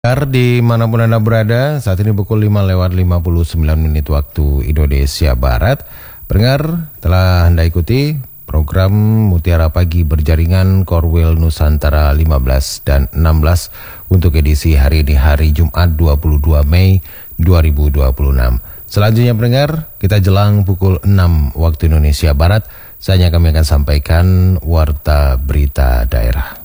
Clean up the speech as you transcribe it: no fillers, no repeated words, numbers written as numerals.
Dimanapun Anda berada, saat ini pukul 5:59 waktu Indonesia Barat. Pendengar, telah Anda ikuti program Mutiara Pagi berjaringan Korwil Nusantara 15 dan 16 untuk edisi hari ini, hari Jumat 22 Mei 2026. Selanjutnya pendengar, kita jelang pukul 6 waktu Indonesia Barat, kami akan sampaikan Warta Berita Daerah.